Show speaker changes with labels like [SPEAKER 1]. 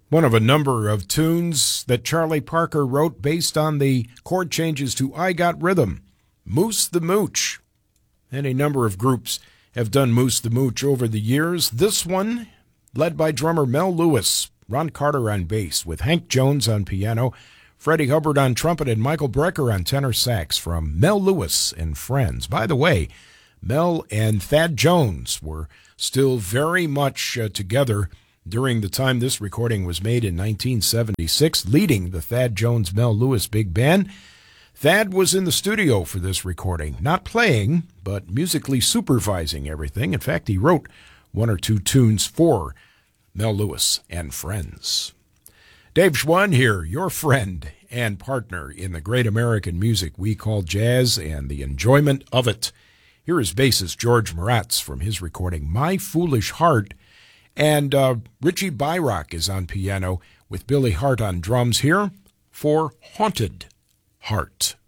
[SPEAKER 1] One of a number of tunes that Charlie Parker wrote based on the chord changes to I Got Rhythm, Moose the Mooch. Any number of groups have done Moose the Mooch over the years. This one, led by drummer Mel Lewis, Ron Carter on bass, with Hank Jones on piano, Freddie Hubbard on trumpet, and Michael Brecker on tenor sax, from Mel Lewis and Friends. By the way, Mel and Thad Jones were still very much together during the time this recording was made in 1976, leading the Thad Jones-Mel Lewis Big Band. Thad was in the studio for this recording, not playing, but musically supervising everything. In fact, he wrote one or two tunes for Mel Lewis and Friends. Dave Schwann here, your friend and partner in the great American music we call jazz and the enjoyment of it. Here is bassist George Moratz from his recording, My Foolish Heart. And Richie Byrock is on piano with Billy Hart on drums here for Haunted Heart.